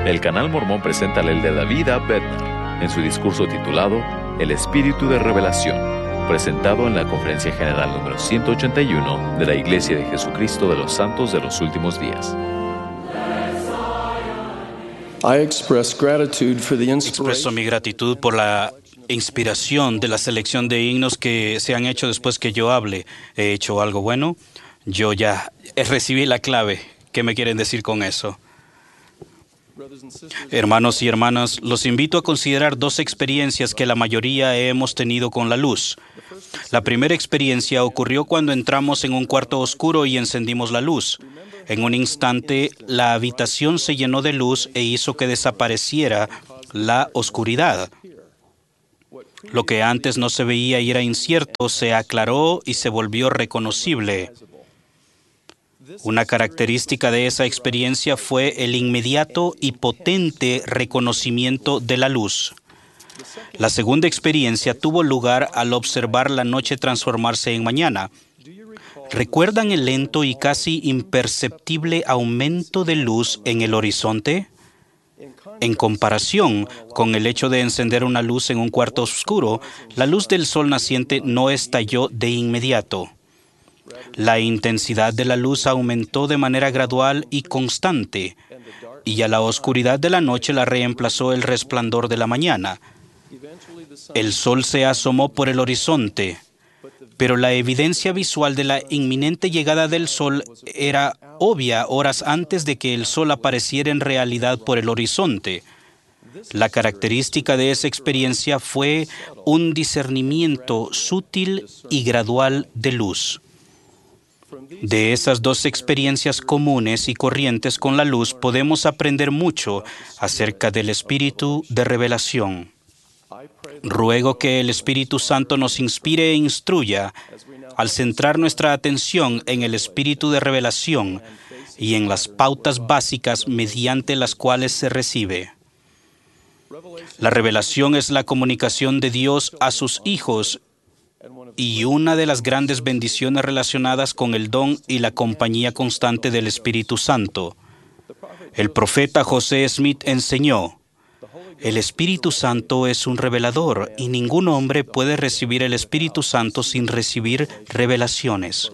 El Canal Mormón presenta al elder David A. Bednar en su discurso titulado El Espíritu de Revelación, presentado en la Conferencia General número 181 de la Iglesia de Jesucristo de los Santos de los Últimos Días. Expreso mi gratitud por la inspiración de la selección de himnos que se han hecho después que yo hable. ¿He hecho algo bueno? Yo ya recibí la clave. ¿Qué me quieren decir con eso? Hermanos y hermanas, los invito a considerar dos experiencias que la mayoría hemos tenido con la luz. La primera experiencia ocurrió cuando entramos en un cuarto oscuro y encendimos la luz. En un instante, la habitación se llenó de luz e hizo que desapareciera la oscuridad. Lo que antes no se veía y era incierto se aclaró y se volvió reconocible. Una característica de esa experiencia fue el inmediato y potente reconocimiento de la luz. La segunda experiencia tuvo lugar al observar la noche transformarse en mañana. ¿Recuerdan el lento y casi imperceptible aumento de luz en el horizonte? En comparación con el hecho de encender una luz en un cuarto oscuro, la luz del sol naciente no estalló de inmediato. La intensidad de la luz aumentó de manera gradual y constante, y a la oscuridad de la noche la reemplazó el resplandor de la mañana. El sol se asomó por el horizonte, pero la evidencia visual de la inminente llegada del sol era obvia horas antes de que el sol apareciera en realidad por el horizonte. La característica de esa experiencia fue un discernimiento sutil y gradual de luz. De esas dos experiencias comunes y corrientes con la luz podemos aprender mucho acerca del espíritu de revelación. Ruego que el Espíritu Santo nos inspire e instruya al centrar nuestra atención en el espíritu de revelación y en las pautas básicas mediante las cuales se recibe. La revelación es la comunicación de Dios a sus hijos y una de las grandes bendiciones relacionadas con el don y la compañía constante del Espíritu Santo. El profeta José Smith enseñó: el Espíritu Santo es un revelador y ningún hombre puede recibir el Espíritu Santo sin recibir revelaciones.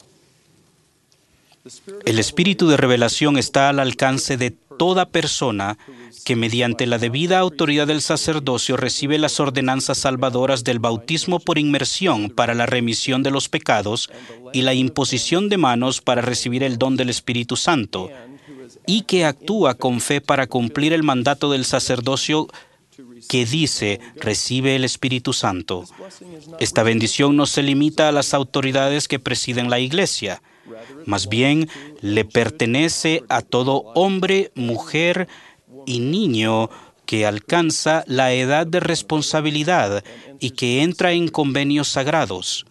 El Espíritu de revelación está al alcance de toda persona que mediante la debida autoridad del sacerdocio recibe las ordenanzas salvadoras del bautismo por inmersión para la remisión de los pecados y la imposición de manos para recibir el don del Espíritu Santo, y que actúa con fe para cumplir el mandato del sacerdocio que dice: recibe el Espíritu Santo. Esta bendición no se limita a las autoridades que presiden la Iglesia. Más bien, le pertenece a todo hombre, mujer y niño que alcanza la edad de responsabilidad y que entra en convenios sagrados.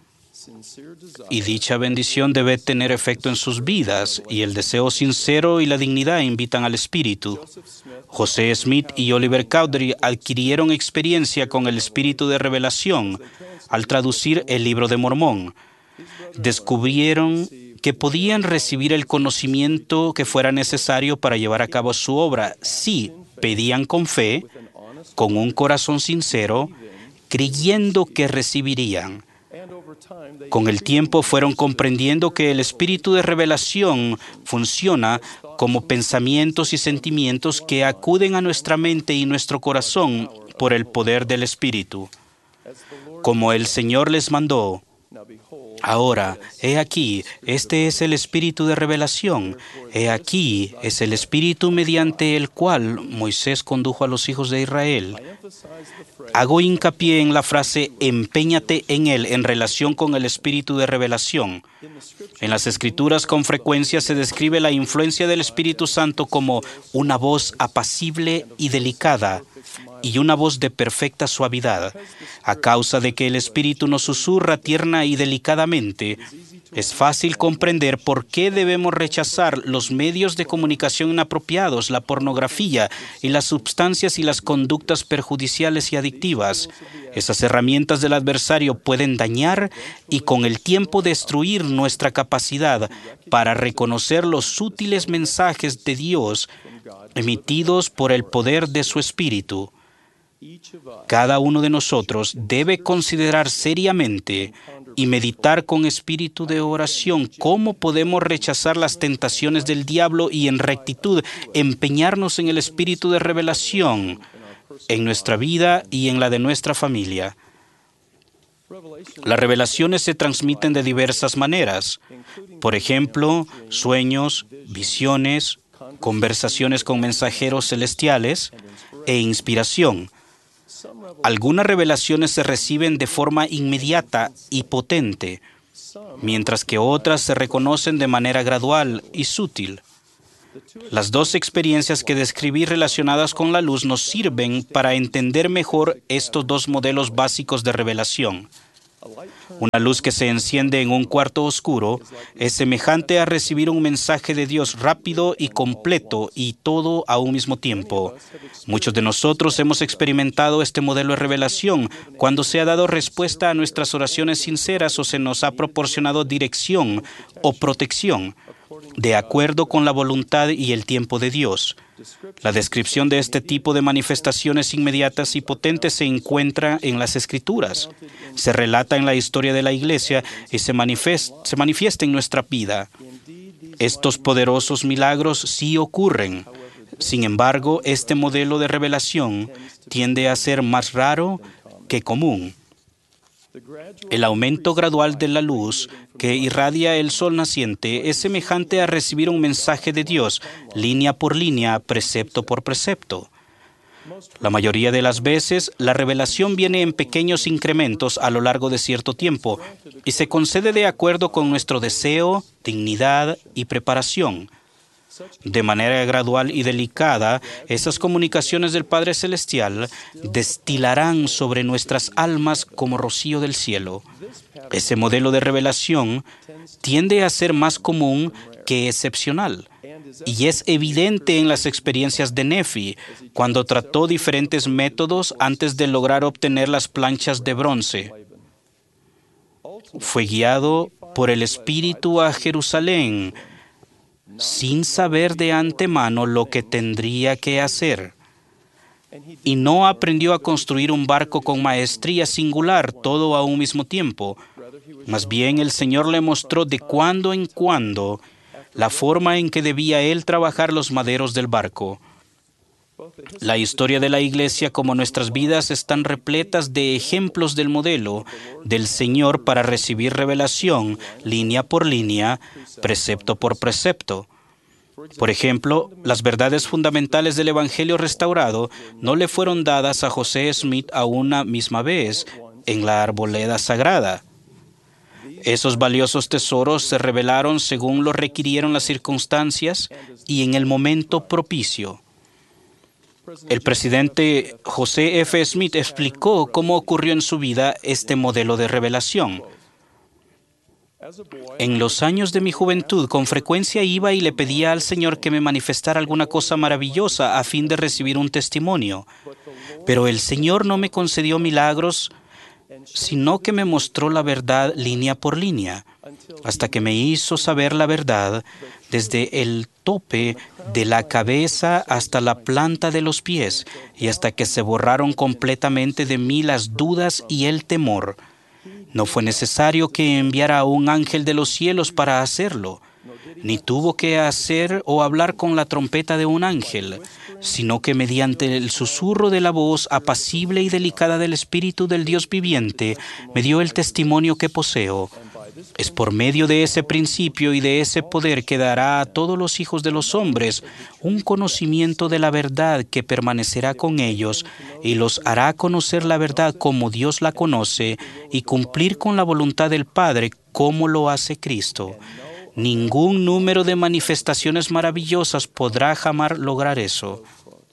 Y dicha bendición debe tener efecto en sus vidas, y el deseo sincero y la dignidad invitan al Espíritu. José Smith y Oliver Cowdery adquirieron experiencia con el Espíritu de revelación al traducir el Libro de Mormón. Descubrieron que podían recibir el conocimiento que fuera necesario para llevar a cabo su obra si pedían con fe, con un corazón sincero, creyendo que recibirían. Con el tiempo fueron comprendiendo que el espíritu de revelación funciona como pensamientos y sentimientos que acuden a nuestra mente y nuestro corazón por el poder del Espíritu. Como el Señor les mandó: ahora, he aquí, este es el espíritu de revelación. He aquí, es el espíritu mediante el cual Moisés condujo a los hijos de Israel. Hago hincapié en la frase «empeñate en él» en relación con el espíritu de revelación. En las Escrituras con frecuencia se describe la influencia del Espíritu Santo como una voz apacible y delicada y una voz de perfecta suavidad. A causa de que el Espíritu nos susurra tierna y delicadamente, es fácil comprender por qué debemos rechazar los medios de comunicación inapropiados, la pornografía y las sustancias y las conductas perjudiciales y adictivas. Esas herramientas del adversario pueden dañar y con el tiempo destruir nuestra capacidad para reconocer los sutiles mensajes de Dios emitidos por el poder de su Espíritu. Cada uno de nosotros debe considerar seriamente y meditar con espíritu de oración cómo podemos rechazar las tentaciones del diablo y en rectitud empeñarnos en el espíritu de revelación en nuestra vida y en la de nuestra familia. Las revelaciones se transmiten de diversas maneras. Por ejemplo, sueños, visiones, conversaciones con mensajeros celestiales e inspiración. Algunas revelaciones se reciben de forma inmediata y potente, mientras que otras se reconocen de manera gradual y sutil. Las dos experiencias que describí relacionadas con la luz nos sirven para entender mejor estos dos modelos básicos de revelación. Una luz que se enciende en un cuarto oscuro es semejante a recibir un mensaje de Dios rápido y completo y todo a un mismo tiempo. Muchos de nosotros hemos experimentado este modelo de revelación cuando se ha dado respuesta a nuestras oraciones sinceras o se nos ha proporcionado dirección o protección, de acuerdo con la voluntad y el tiempo de Dios. La descripción de este tipo de manifestaciones inmediatas y potentes se encuentra en las Escrituras. Se relata en la historia de la Iglesia y se manifiesta en nuestra vida. Estos poderosos milagros sí ocurren. Sin embargo, este modelo de revelación tiende a ser más raro que común. El aumento gradual de la luz que irradia el sol naciente es semejante a recibir un mensaje de Dios, línea por línea, precepto por precepto. La mayoría de las veces, la revelación viene en pequeños incrementos a lo largo de cierto tiempo y se concede de acuerdo con nuestro deseo, dignidad y preparación. De manera gradual y delicada, esas comunicaciones del Padre Celestial destilarán sobre nuestras almas como rocío del cielo. Ese modelo de revelación tiende a ser más común que excepcional, y es evidente en las experiencias de Nefi, cuando trató diferentes métodos antes de lograr obtener las planchas de bronce. Fue guiado por el Espíritu a Jerusalén, sin saber de antemano lo que tendría que hacer. Y no aprendió a construir un barco con maestría singular, todo a un mismo tiempo. Más bien, el Señor le mostró de cuando en cuando la forma en que debía él trabajar los maderos del barco. La historia de la Iglesia, como nuestras vidas, están repletas de ejemplos del modelo del Señor para recibir revelación, línea por línea, precepto por precepto. Por ejemplo, las verdades fundamentales del Evangelio restaurado no le fueron dadas a José Smith a una misma vez en la arboleda sagrada. Esos valiosos tesoros se revelaron según lo requirieron las circunstancias y en el momento propicio. El presidente José F. Smith explicó cómo ocurrió en su vida este modelo de revelación. En los años de mi juventud, con frecuencia iba y le pedía al Señor que me manifestara alguna cosa maravillosa a fin de recibir un testimonio. Pero el Señor no me concedió milagros, sino que me mostró la verdad línea por línea, hasta que me hizo saber la verdad desde el tope de la cabeza hasta la planta de los pies, y hasta que se borraron completamente de mí las dudas y el temor. No fue necesario que enviara a un ángel de los cielos para hacerlo, ni tuvo que hacer o hablar con la trompeta de un ángel, sino que mediante el susurro de la voz apacible y delicada del Espíritu del Dios viviente, me dio el testimonio que poseo. Es por medio de ese principio y de ese poder que dará a todos los hijos de los hombres un conocimiento de la verdad que permanecerá con ellos y los hará conocer la verdad como Dios la conoce y cumplir con la voluntad del Padre como lo hace Cristo. Ningún número de manifestaciones maravillosas podrá jamás lograr eso.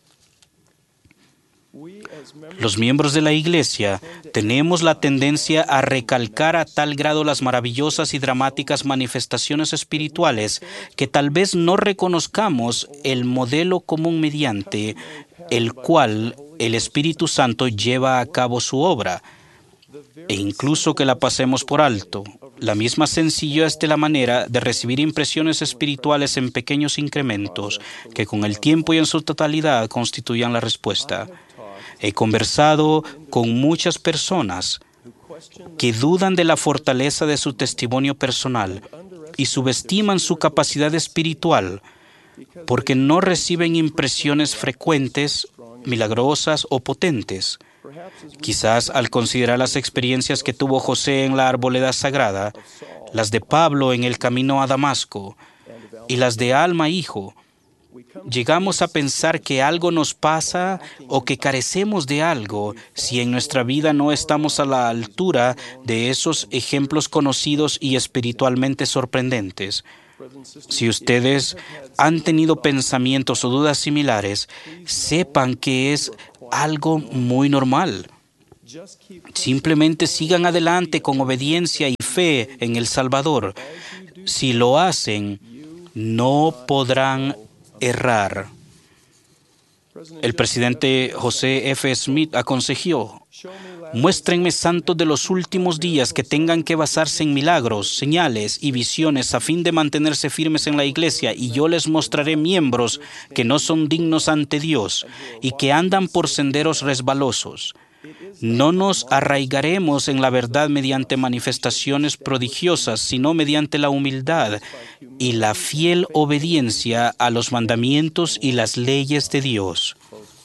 Los miembros de la Iglesia tenemos la tendencia a recalcar a tal grado las maravillosas y dramáticas manifestaciones espirituales que tal vez no reconozcamos el modelo común mediante el cual el Espíritu Santo lleva a cabo su obra, e incluso que la pasemos por alto. La misma sencillez es de la manera de recibir impresiones espirituales en pequeños incrementos que con el tiempo y en su totalidad constituyan la respuesta. He conversado con muchas personas que dudan de la fortaleza de su testimonio personal y subestiman su capacidad espiritual porque no reciben impresiones frecuentes, milagrosas o potentes. Quizás al considerar las experiencias que tuvo José en la arboleda sagrada, las de Pablo en el camino a Damasco y las de Alma hijo, llegamos a pensar que algo nos pasa o que carecemos de algo si en nuestra vida no estamos a la altura de esos ejemplos conocidos y espiritualmente sorprendentes. Si ustedes han tenido pensamientos o dudas similares, sepan que es algo muy normal. Simplemente sigan adelante con obediencia y fe en el Salvador. Si lo hacen, no podrán errar. El presidente José F. Smith aconsejó: muéstrenme santos de los últimos días que tengan que basarse en milagros, señales y visiones a fin de mantenerse firmes en la iglesia, y yo les mostraré miembros que no son dignos ante Dios y que andan por senderos resbalosos. No nos arraigaremos en la verdad mediante manifestaciones prodigiosas, sino mediante la humildad y la fiel obediencia a los mandamientos y las leyes de Dios.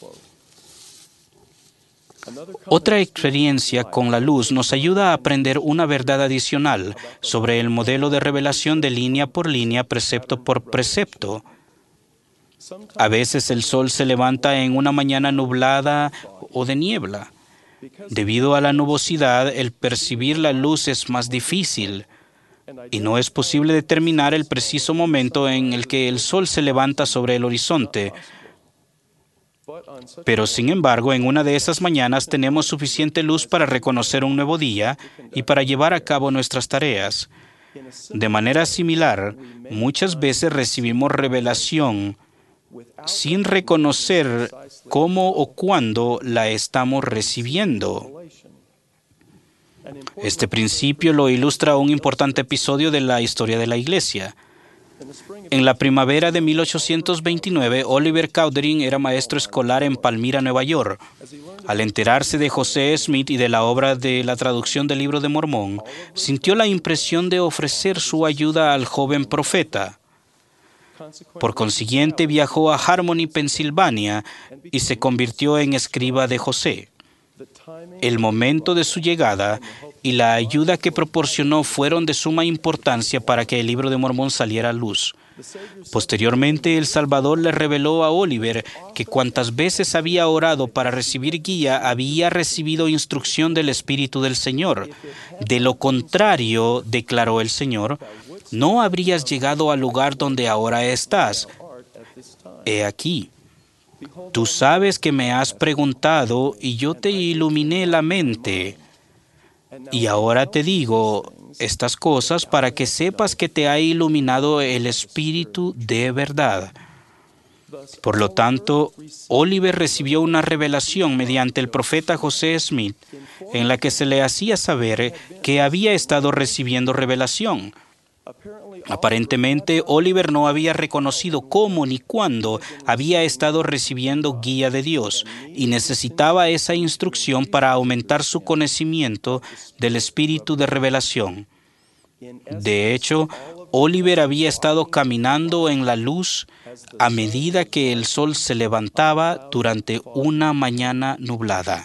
Otra experiencia con la luz nos ayuda a aprender una verdad adicional sobre el modelo de revelación de línea por línea, precepto por precepto. A veces el sol se levanta en una mañana nublada o de niebla. Debido a la nubosidad, el percibir la luz es más difícil y no es posible determinar el preciso momento en el que el sol se levanta sobre el horizonte. Pero, sin embargo, en una de esas mañanas tenemos suficiente luz para reconocer un nuevo día y para llevar a cabo nuestras tareas. De manera similar, muchas veces recibimos revelación sin reconocer cómo o cuándo la estamos recibiendo. Este principio lo ilustra un importante episodio de la historia de la Iglesia. En la primavera de 1829, Oliver Cowdery era maestro escolar en Palmyra, Nueva York. Al enterarse de José Smith y de la obra de la traducción del Libro de Mormón, sintió la impresión de ofrecer su ayuda al joven profeta. Por consiguiente, viajó a Harmony, Pensilvania, y se convirtió en escriba de José. El momento de su llegada y la ayuda que proporcionó fueron de suma importancia para que el Libro de Mormón saliera a luz. Posteriormente, el Salvador le reveló a Oliver que cuantas veces había orado para recibir guía, había recibido instrucción del Espíritu del Señor. De lo contrario, declaró el Señor, no habrías llegado al lugar donde ahora estás. He aquí. Tú sabes que me has preguntado y yo te iluminé la mente. Y ahora te digo estas cosas para que sepas que te ha iluminado el Espíritu de verdad. Por lo tanto, Oliver recibió una revelación mediante el profeta José Smith, en la que se le hacía saber que había estado recibiendo revelación. Aparentemente, Oliver no había reconocido cómo ni cuándo había estado recibiendo guía de Dios y necesitaba esa instrucción para aumentar su conocimiento del espíritu de revelación. De hecho, Oliver había estado caminando en la luz a medida que el sol se levantaba durante una mañana nublada.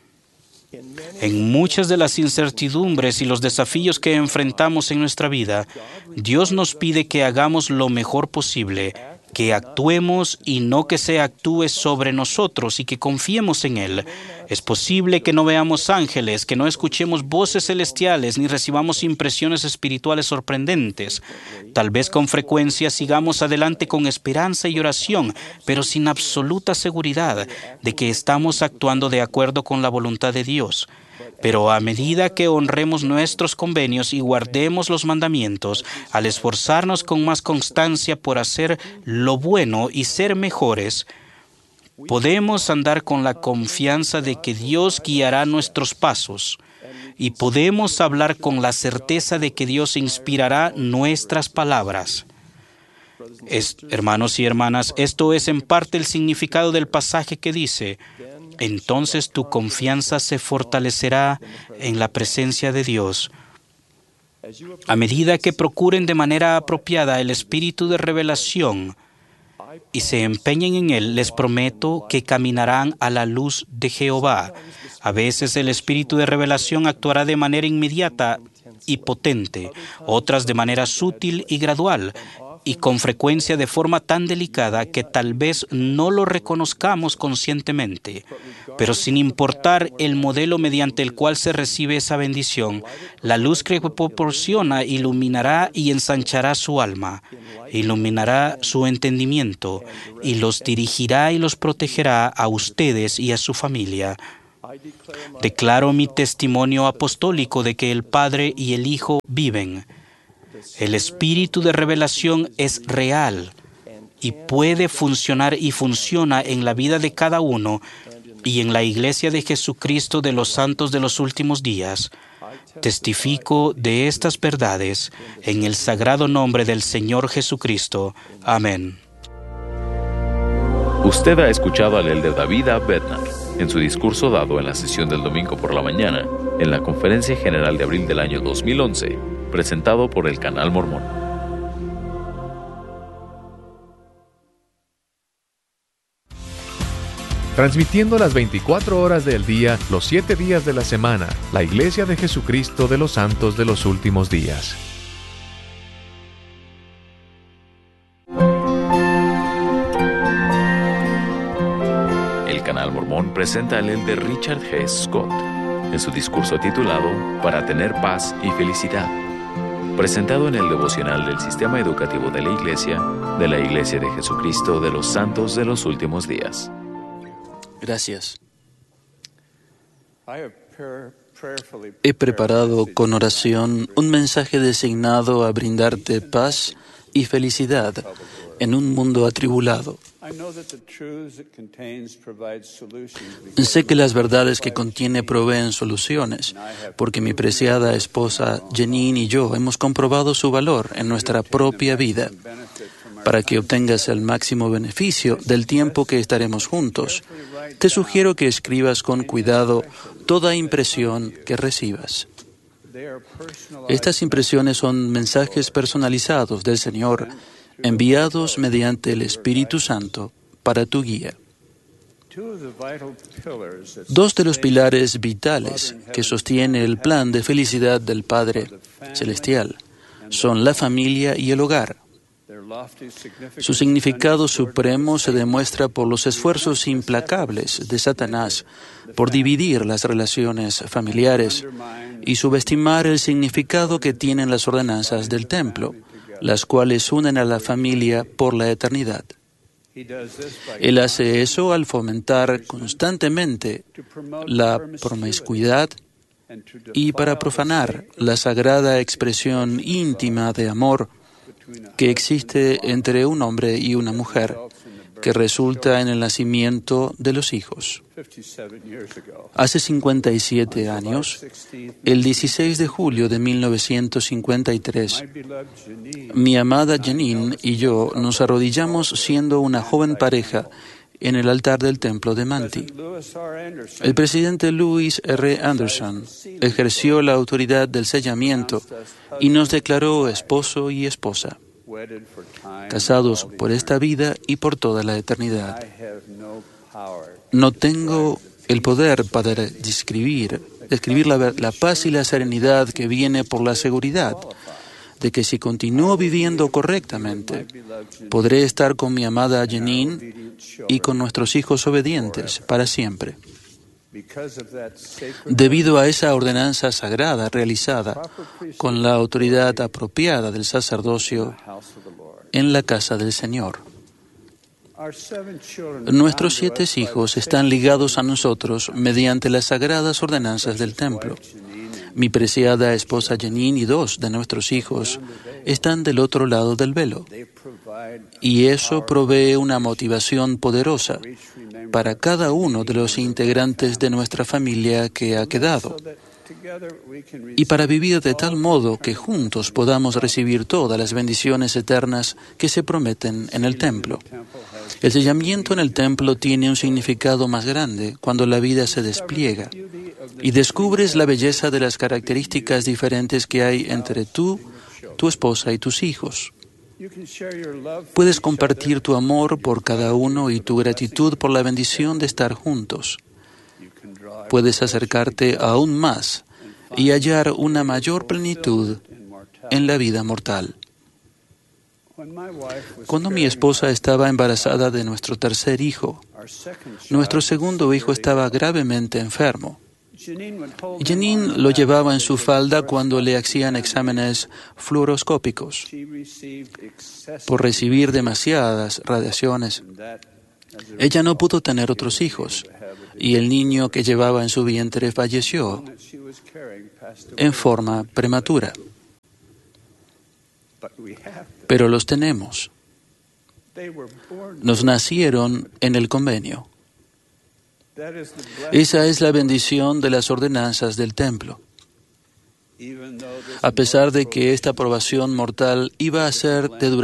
En muchas de las incertidumbres y los desafíos que enfrentamos en nuestra vida, Dios nos pide que hagamos lo mejor posible, que actuemos y no que se actúe sobre nosotros y que confiemos en Él. Es posible que no veamos ángeles, que no escuchemos voces celestiales ni recibamos impresiones espirituales sorprendentes. Tal vez con frecuencia sigamos adelante con esperanza y oración, pero sin absoluta seguridad de que estamos actuando de acuerdo con la voluntad de Dios. Pero a medida que honremos nuestros convenios y guardemos los mandamientos, al esforzarnos con más constancia por hacer lo bueno y ser mejores, podemos andar con la confianza de que Dios guiará nuestros pasos y podemos hablar con la certeza de que Dios inspirará nuestras palabras. Hermanos y hermanas, esto es en parte el significado del pasaje que dice: entonces tu confianza se fortalecerá en la presencia de Dios. A medida que procuren de manera apropiada el espíritu de revelación y se empeñen en él, les prometo que caminarán a la luz de Jehová. A veces el espíritu de revelación actuará de manera inmediata y potente, otras de manera sutil y gradual, y con frecuencia de forma tan delicada que tal vez no lo reconozcamos conscientemente. Pero sin importar el modelo mediante el cual se recibe esa bendición, la luz que proporciona iluminará y ensanchará su alma, iluminará su entendimiento y los dirigirá y los protegerá a ustedes y a su familia. Declaro mi testimonio apostólico de que el Padre y el Hijo viven. El espíritu de revelación es real y puede funcionar y funciona en la vida de cada uno y en la Iglesia de Jesucristo de los Santos de los Últimos Días. Testifico de estas verdades en el sagrado nombre del Señor Jesucristo. Amén. Usted ha escuchado al elder David A. Bednar en su discurso dado en la sesión del domingo por la mañana en la Conferencia General de abril del año 2011, presentado por el Canal Mormón. Transmitiendo las 24 horas del día, los 7 días de la semana, la Iglesia de Jesucristo de los Santos de los Últimos Días. El Canal Mormón presenta al elder Richard G. Scott en su discurso titulado Para tener paz y felicidad, presentado en el devocional del Sistema Educativo de la Iglesia de Jesucristo de los Santos de los Últimos Días. Gracias. He preparado con oración un mensaje designado a brindarte paz y felicidad en un mundo atribulado. Sé que las verdades que contiene proveen soluciones, porque mi preciada esposa Janine y yo hemos comprobado su valor en nuestra propia vida. Para que obtengas el máximo beneficio del tiempo que estaremos juntos, te sugiero que escribas con cuidado toda impresión que recibas. Estas impresiones son mensajes personalizados del Señor, enviados mediante el Espíritu Santo para tu guía. Dos de los pilares vitales que sostiene el plan de felicidad del Padre Celestial son la familia y el hogar. Su significado supremo se demuestra por los esfuerzos implacables de Satanás por dividir las relaciones familiares y subestimar el significado que tienen las ordenanzas del templo, las cuales unen a la familia por la eternidad. Él hace eso al fomentar constantemente la promiscuidad y para profanar la sagrada expresión íntima de amor que existe entre un hombre y una mujer, que resulta en el nacimiento de los hijos. Hace 57 años, el 16 de julio de 1953, mi amada Janine y yo nos arrodillamos siendo una joven pareja en el altar del templo de Manti. El presidente Louis R. Anderson ejerció la autoridad del sellamiento y nos declaró esposo y esposa, casados por esta vida y por toda la eternidad. No tengo el poder para describir la paz y la serenidad que viene por la seguridad de que si continúo viviendo correctamente, podré estar con mi amada Janine y con nuestros hijos obedientes para siempre. Debido a esa ordenanza sagrada realizada con la autoridad apropiada del sacerdocio en la casa del Señor. Nuestros 7 hijos están ligados a nosotros mediante las sagradas ordenanzas del templo. Mi preciada esposa Janine y 2 de nuestros hijos están del otro lado del velo. Y eso provee una motivación poderosa para cada uno de los integrantes de nuestra familia que ha quedado, y para vivir de tal modo que juntos podamos recibir todas las bendiciones eternas que se prometen en el templo. El sellamiento en el templo tiene un significado más grande cuando la vida se despliega y descubres la belleza de las características diferentes que hay entre tú, tu esposa y tus hijos. Puedes compartir tu amor por cada uno y tu gratitud por la bendición de estar juntos. Puedes acercarte aún más y hallar una mayor plenitud en la vida mortal. Cuando mi esposa estaba embarazada de nuestro tercer hijo, nuestro segundo hijo estaba gravemente enfermo. Janine lo llevaba en su falda cuando le hacían exámenes fluoroscópicos. Por recibir demasiadas radiaciones, ella no pudo tener otros hijos y el niño que llevaba en su vientre falleció en forma prematura. Pero los tenemos. Nos nacieron en el convenio. Esa es la bendición de las ordenanzas del templo. A pesar de que esta probación mortal iba a ser de duración